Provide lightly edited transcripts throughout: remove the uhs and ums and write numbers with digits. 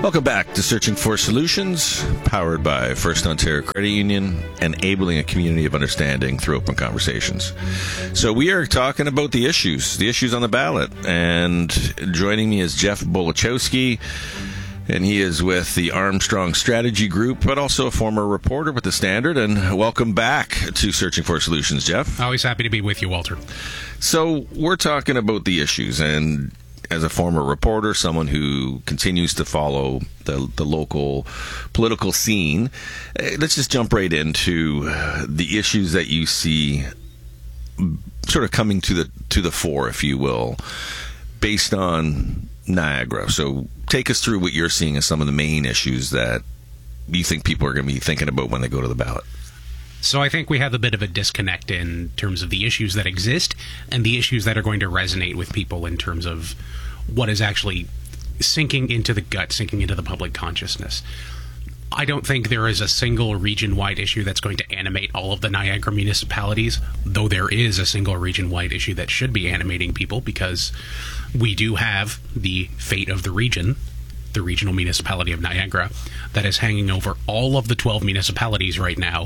Welcome back to Searching for Solutions, powered by First Ontario Credit Union, enabling a community of understanding through open conversations. So we are talking about the issues on the ballot, and joining me is Jeff Bolachowski, and he is with the Armstrong Strategy Group, but also a former reporter with The Standard. And welcome back to Searching for Solutions, Jeff. Always happy to be with you, Walter. So we're talking about the issues, and as a former reporter, someone who continues to follow the local political scene, let's just jump right into the issues that you see sort of coming to the fore, if you will, based on Niagara. So take us through what you're seeing as some of the main issues that you think people are going to be thinking about when they go to the ballot. So I think we have a bit of a disconnect in terms of the issues that exist and the issues that are going to resonate with people in terms of what is actually sinking into the gut, sinking into the public consciousness. I don't think there is a single region-wide issue that's going to animate all of the Niagara municipalities, though there is a single region-wide issue that should be animating people, because we do have the fate of the region, the regional municipality of Niagara, that is hanging over all of the 12 municipalities right now.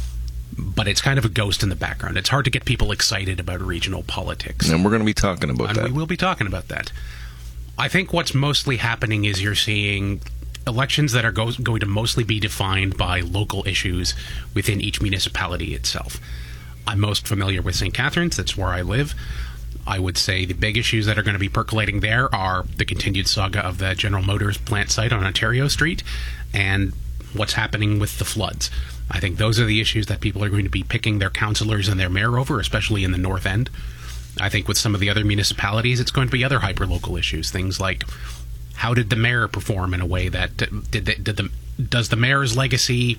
But it's kind of a ghost in the background. It's hard to get people excited about regional politics. And we're going to be talking about that. And we will be talking about that. I think what's mostly happening is you're seeing elections that are going to mostly be defined by local issues within each municipality itself. I'm most familiar with St. Catharines. That's where I live. I would say the big issues that are going to be percolating there are the continued saga of the General Motors plant site on Ontario Street and what's happening with the floods. I think those are the issues that people are going to be picking their councillors and their mayor over, especially in the North End. I think with some of the other municipalities, it's going to be other hyper-local issues. Things like, how did the mayor perform in a way that... does the mayor's legacy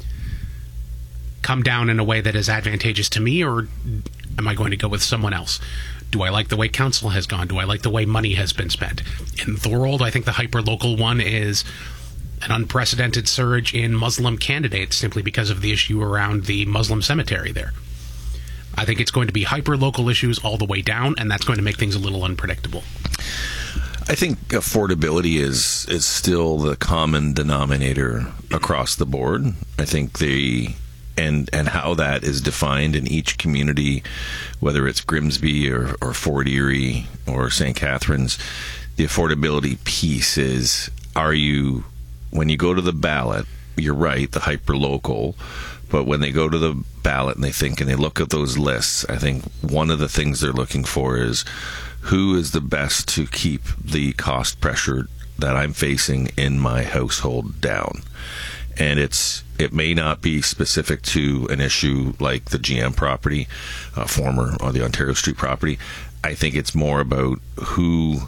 come down in a way that is advantageous to me, or am I going to go with someone else? Do I like the way council has gone? Do I like the way money has been spent? In Thorold, I think the hyper-local one is an unprecedented surge in Muslim candidates simply because of the issue around the Muslim cemetery there. I think it's going to be hyper-local issues all the way down, and that's going to make things a little unpredictable. I think affordability is still the common denominator across the board. I think and how that is defined in each community, whether it's Grimsby or Fort Erie or St. Catharines, the affordability piece is, when you go to the ballot, you're right, the hyper-local, but when they go to the ballot and they think and they look at those lists, I think one of the things they're looking for is who is the best to keep the cost pressure that I'm facing in my household down. And it may not be specific to an issue like the GM property, former, or the Ontario Street property. I think it's more about who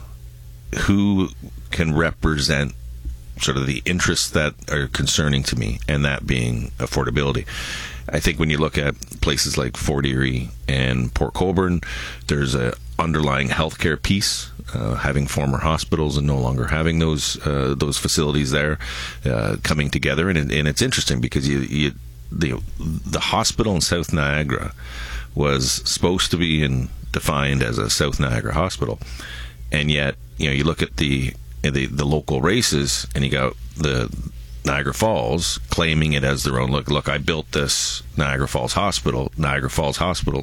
can represent sort of the interests that are concerning to me, and that being affordability. I think when you look at places like Fort Erie and Port Colborne, there's a underlying healthcare piece, having former hospitals and no longer having those facilities there coming together, and it's interesting because the hospital in South Niagara was supposed to be defined as a South Niagara hospital, and yet you look at the local races, and you got the Niagara Falls claiming it as their own. Look, I built this Niagara Falls Hospital, Niagara Falls Hospital,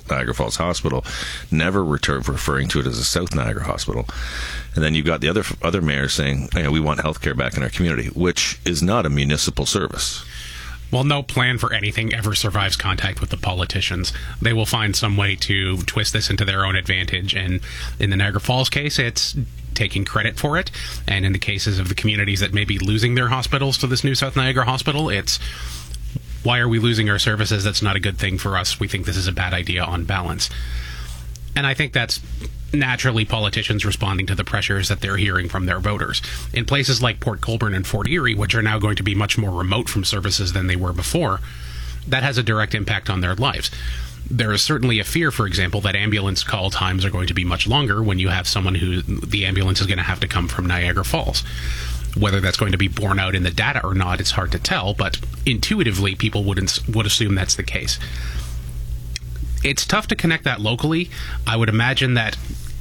never referring to it as a South Niagara Hospital. And then you've got the other mayors saying, we want healthcare back in our community, which is not a municipal service. Well, no plan for anything ever survives contact with the politicians. They will find some way to twist this into their own advantage. And in the Niagara Falls case, it's taking credit for it. And in the cases of the communities that may be losing their hospitals to this new South Niagara Hospital, it's, why are we losing our services? That's not a good thing for us. We think this is a bad idea on balance. And I think that's naturally politicians responding to the pressures that they're hearing from their voters. In places like Port Colborne and Fort Erie, which are now going to be much more remote from services than they were before, that has a direct impact on their lives. There is certainly a fear, for example, that ambulance call times are going to be much longer when you have someone who the ambulance is going to have to come from Niagara Falls. Whether that's going to be borne out in the data or not, it's hard to tell, but intuitively people would assume that's the case. It's tough to connect that locally. I would imagine that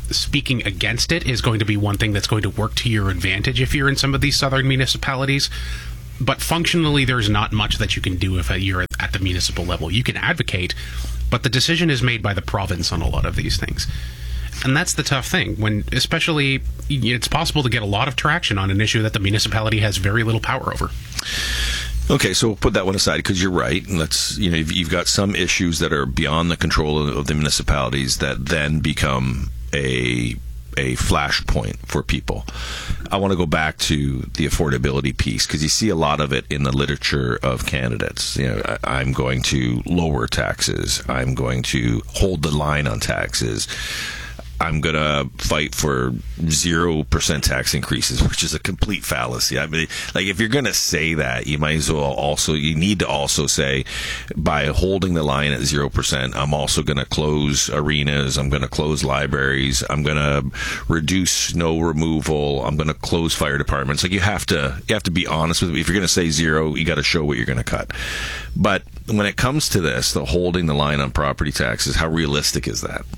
speaking against it is going to be one thing that's going to work to your advantage if you're in some of these southern municipalities. But functionally, there's not much that you can do if you're at the municipal level. You can advocate, but the decision is made by the province on a lot of these things. And that's the tough thing, when especially it's possible to get a lot of traction on an issue that the municipality has very little power over. Okay, so we'll put that one aside because you're right. You've got some issues that are beyond the control of the municipalities that then become a flashpoint for people. I want to go back to the affordability piece because you see a lot of it in the literature of candidates. I'm going to lower taxes. I'm going to hold the line on taxes. I'm going to fight for 0% tax increases, which is a complete fallacy. I mean, like, if you're going to say that, you might as well you need to also say, by holding the line at 0%, I'm also going to close arenas, I'm going to close libraries, I'm going to reduce snow removal, I'm going to close fire departments. Like, you have to be honest with me. If you're going to say zero, you got to show what you're going to cut. But when it comes to this, the holding the line on property taxes, how realistic is that?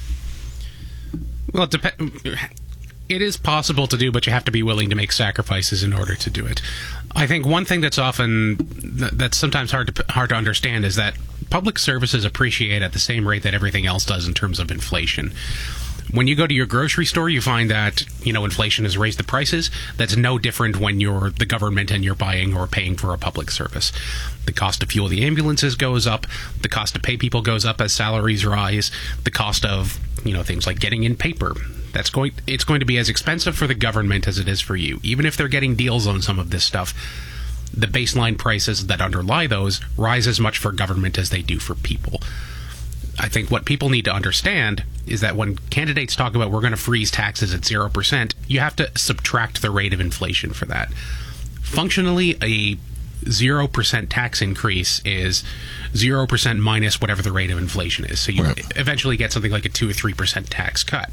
Well, it is possible to do, but you have to be willing to make sacrifices in order to do it. I think one thing that's sometimes hard to understand is that public services appreciate at the same rate that everything else does in terms of inflation. When you go to your grocery store, you find that, inflation has raised the prices. That's no different when you're the government and you're buying or paying for a public service. The cost to fuel the ambulances goes up. The cost to pay people goes up as salaries rise. The cost of, things like getting in paper. It's going to be as expensive for the government as it is for you. Even if they're getting deals on some of this stuff, the baseline prices that underlie those rise as much for government as they do for people. I think what people need to understand is that when candidates talk about we're going to freeze taxes at 0%, you have to subtract the rate of inflation for that. Functionally, a 0% tax increase is 0% minus whatever the rate of inflation is. So you eventually get something like a 2 or 3% tax cut.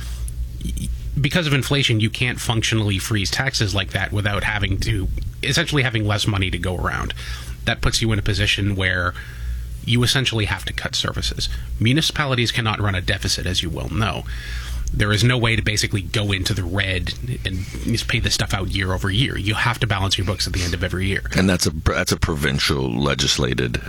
Because of inflation, you can't functionally freeze taxes like that without having less money to go around. That puts you in a position where you essentially have to cut services. Municipalities cannot run a deficit, as you well know. There is no way to basically go into the red and just pay this stuff out year over year. You have to balance your books at the end of every year. And that's a provincial legislated.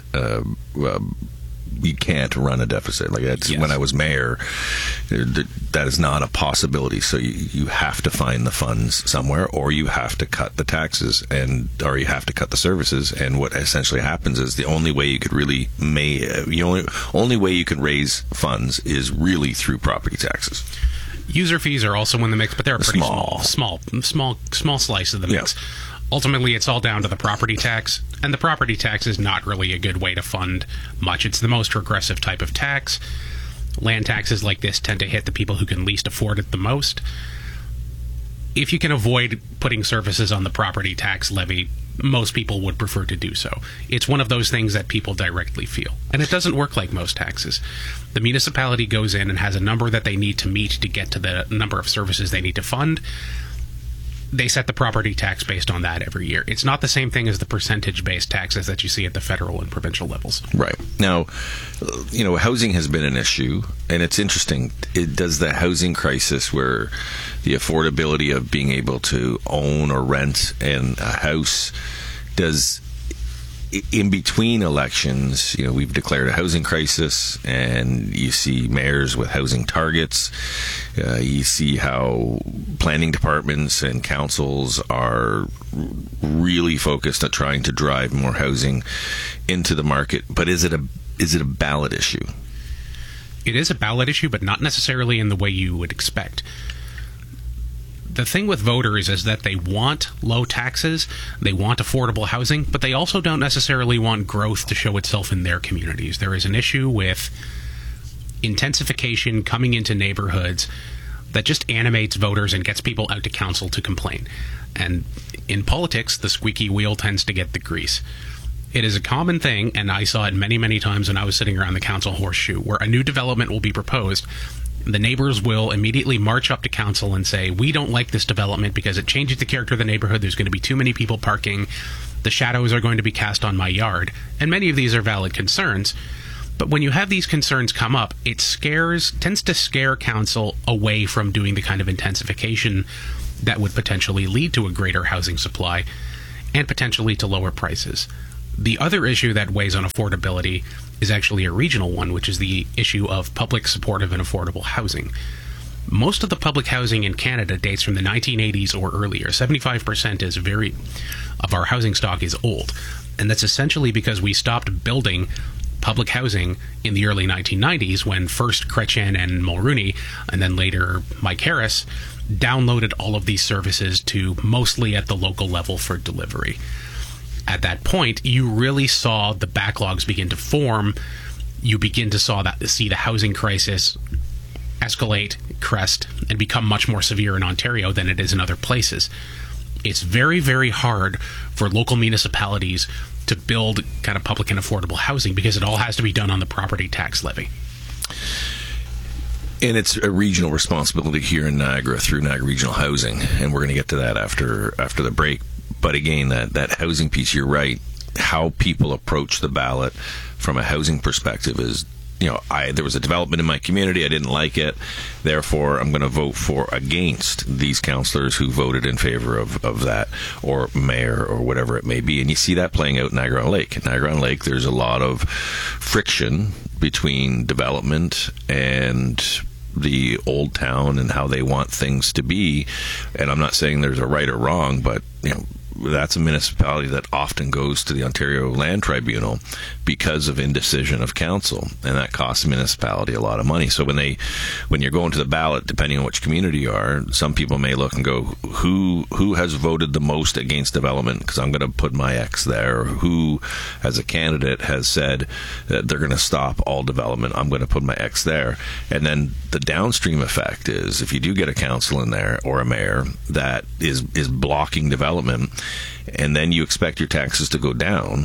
You can't run a deficit. Like, that's, yes. When I was mayor, that is not a possibility. So you have to find the funds somewhere, or you have to cut the taxes, or you have to cut the services. And what essentially happens is the only way you could really only way you can raise funds is really through property taxes. User fees are also in the mix, but they're a pretty small slice of the mix. Yeah. Ultimately, it's all down to the property tax, and the property tax is not really a good way to fund much. It's the most regressive type of tax. Land taxes like this tend to hit the people who can least afford it the most. If you can avoid putting services on the property tax levy, most people would prefer to do so. It's one of those things that people directly feel. And it doesn't work like most taxes. The municipality goes in and has a number that they need to meet to get to the number of services they need to fund. They set the property tax based on that every year. It's not the same thing as the percentage-based taxes that you see at the federal and provincial levels. Right. Now, housing has been an issue, and it's interesting. Does the housing crisis, where the affordability of being able to own or rent a house, in between elections, we've declared a housing crisis, and you see mayors with housing targets. You see how planning departments and councils are really focused on trying to drive more housing into the market. But is it a ballot issue? It is a ballot issue, but not necessarily in the way you would expect. The thing with voters is that they want low taxes, they want affordable housing, but they also don't necessarily want growth to show itself in their communities. There is an issue with intensification coming into neighborhoods that just animates voters and gets people out to council to complain. And in politics, the squeaky wheel tends to get the grease. It is a common thing, and I saw it many, many times when I was sitting around the council horseshoe, where a new development will be proposed. The neighbors will immediately march up to council and say, we don't like this development because it changes the character of the neighborhood. There's going to be too many people parking. The shadows are going to be cast on my yard. And many of these are valid concerns. But when you have these concerns come up, it tends to scare council away from doing the kind of intensification that would potentially lead to a greater housing supply and potentially to lower prices. The other issue that weighs on affordability is actually a regional one, which is the issue of public supportive and affordable housing. Most of the public housing in Canada dates from the 1980s or earlier. 75% of our housing stock is old. And that's essentially because we stopped building public housing in the early 1990s when first Chrétien and Mulroney, and then later Mike Harris, downloaded all of these services to mostly at the local level for delivery. At that point, you really saw the backlogs begin to form. You begin to see the housing crisis escalate, crest, and become much more severe in Ontario than it is in other places. It's very, very hard for local municipalities to build kind of public and affordable housing because it all has to be done on the property tax levy. And it's a regional responsibility here in Niagara through Niagara Regional Housing, and we're going to get to that after the break. But again, that housing piece, you're right. How people approach the ballot from a housing perspective is, there was a development in my community, I didn't like it, therefore I'm going to vote against these councillors who voted in favor of that, or mayor, or whatever it may be. And you see that playing out in Niagara-on-Lake. In Niagara-on-Lake, there's a lot of friction between development and the old town and how they want things to be. And I'm not saying there's a right or wrong, but that's a municipality that often goes to the Ontario Land Tribunal because of indecision of council, and that costs the municipality a lot of money. So when you're going to the ballot, depending on which community you are, some people may look and go, who has voted the most against development, because I'm going to put my X there, or who as a candidate has said that they're going to stop all development, I'm going to put my X there. And then the downstream effect is, if you do get a council in there or a mayor that is blocking development, and then you expect your taxes to go down,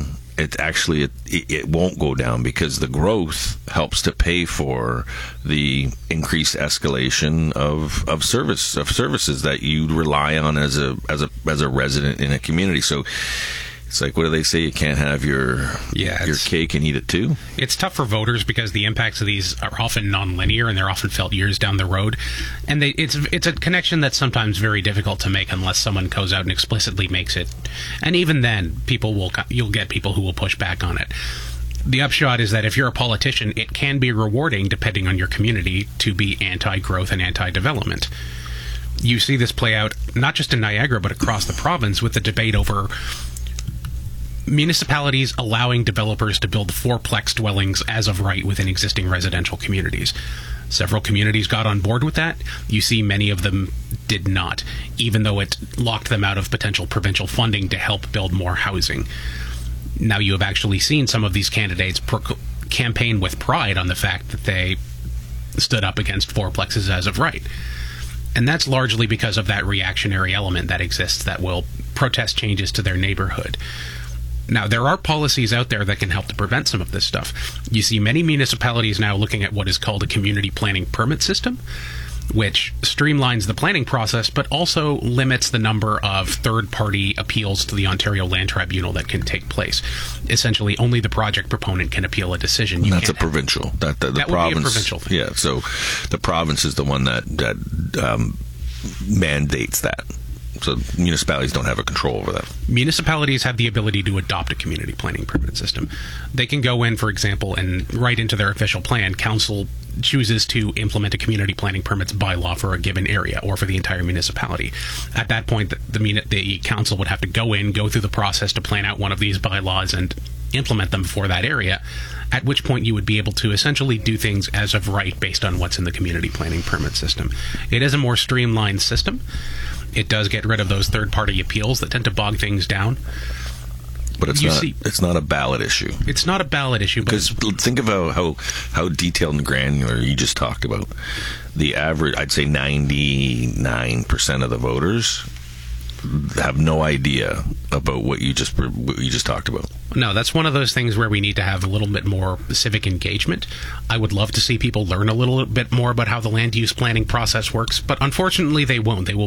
it won't go down, because the growth helps to pay for the increased escalation of services that you rely on as a resident in a community. So it's like, what do they say? You can't have your cake and eat it too? It's tough for voters because the impacts of these are often non-linear, and they're often felt years down the road. And it's a connection that's sometimes very difficult to make unless someone goes out and explicitly makes it. And even then, you'll get people who will push back on it. The upshot is that if you're a politician, it can be rewarding, depending on your community, to be anti-growth and anti-development. You see this play out not just in Niagara, but across the province with the debate over municipalities allowing developers to build fourplex dwellings as of right within existing residential communities. Several communities got on board with that. You see many of them did not, even though it locked them out of potential provincial funding to help build more housing. Now you have actually seen some of these candidates campaign with pride on the fact that they stood up against fourplexes as of right. And that's largely because of that reactionary element that exists that will protest changes to their neighborhood. Now, there are policies out there that can help to prevent some of this stuff. You see many municipalities now looking at what is called a community planning permit system, which streamlines the planning process, but also limits the number of third-party appeals to the Ontario Land Tribunal that can take place. Essentially, only the project proponent can appeal a decision. That's a provincial. That would be a provincial thing. Yeah, so the province is the one that mandates that. So municipalities don't have a control over that. Municipalities have the ability to adopt a community planning permit system. They can go in, for example, and write into their official plan, council chooses to implement a community planning permits bylaw for a given area or for the entire municipality. At that point, the council would have to go through the process to plan out one of these bylaws and implement them for that area, at which point you would be able to essentially do things as of right based on what's in the community planning permit system. It is a more streamlined system. It does get rid of those third-party appeals that tend to bog things down. But it's not a ballot issue. It's not a ballot issue. Because think of how detailed and granular you just talked about. The average, I'd say 99% of the voters have no idea about what you just talked about. No, that's one of those things where we need to have a little bit more civic engagement. I would love to see people learn a little bit more about how the land use planning process works, but unfortunately they won't. They will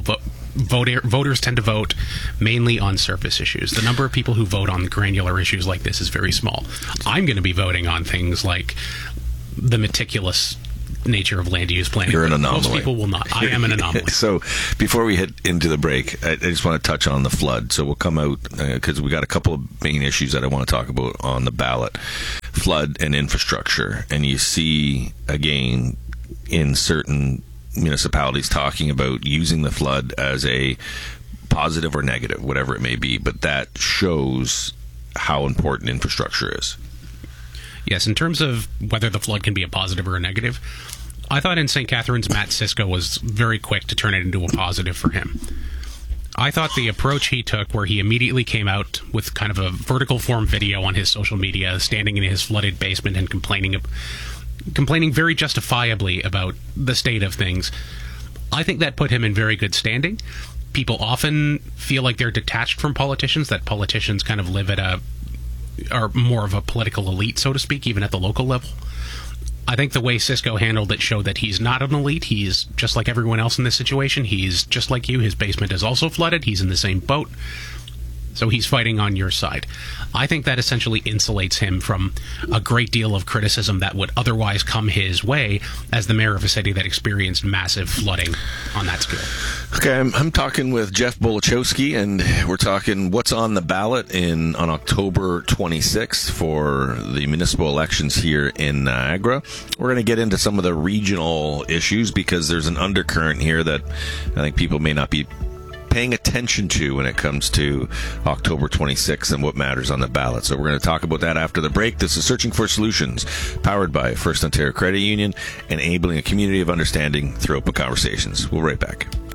voters tend to vote mainly on surface issues. The number of people who vote on granular issues like this is very small. I'm going to be voting on things like the meticulous nature of land use planning. You're an anomaly. Most people will not. I am an anomaly. So before we head into the break, I just want to touch on the flood. So we'll come out because we got a couple of main issues that I want to talk about on the ballot: flood and infrastructure. And you see again in certain municipalities talking about using the flood as a positive or negative, whatever it may be, but that shows how important infrastructure is. Yes, in terms of whether the flood can be a positive or a negative, I thought in St. Catharines, Matt Cisco was very quick to turn it into a positive for him. I thought the approach he took, where he immediately came out with kind of a vertical form video on his social media, standing in his flooded basement and complaining very justifiably about the state of things, I think that put him in very good standing. People often feel like they're detached from politicians, that politicians kind of live are more of a political elite, so to speak, even at the local level. I think the way Cisco handled it showed that he's not an elite. He's just like everyone else in this situation. He's just like you. His basement is also flooded. He's in the same boat. So he's fighting on your side. I think that essentially insulates him from a great deal of criticism that would otherwise come his way as the mayor of a city that experienced massive flooding on that scale. Okay, I'm talking with Jeff Bolichowski, and we're talking what's on the ballot on October 26th for the municipal elections here in Niagara. We're going to get into some of the regional issues because there's an undercurrent here that I think people may not be paying attention to when it comes to October 26th and what matters on the ballot. So we're going to talk about that after the break. This is Searching for Solutions, powered by First Ontario Credit Union, enabling a community of understanding through open conversations. We'll be right back.